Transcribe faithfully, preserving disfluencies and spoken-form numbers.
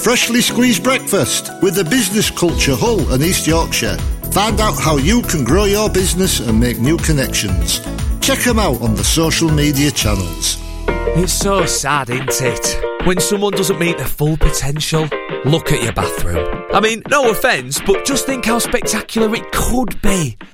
Freshly Squeezed Breakfast with the Business Culture Hull and East Yorkshire. Find out how you can grow your business and make new connections. Check them out on the social media channels. It's so sad, isn't it? When someone doesn't meet their full potential. Look at your bathroom. I mean, no offence, but just think how spectacular it could be